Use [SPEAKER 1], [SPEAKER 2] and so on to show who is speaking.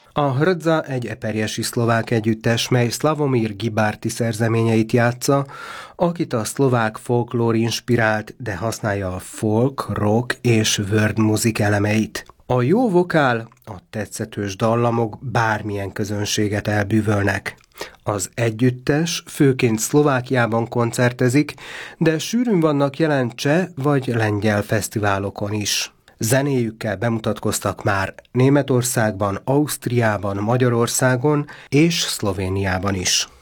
[SPEAKER 1] A Hrdza egy eperjesi szlovák együttes, mely Slavomír Gibárty szerzeményeit játsza, akit a szlovák folklór inspirált, de használja a folk, rock és world music elemeit. A jó vokál, a tetszetős dallamok bármilyen közönséget elbűvölnek. Az együttes főként Szlovákiában koncertezik, de sűrűn vannak jelen cseh vagy lengyel fesztiválokon is. Zenéjükkel bemutatkoztak már Németországban, Ausztriában, Magyarországon és Szlovéniában is.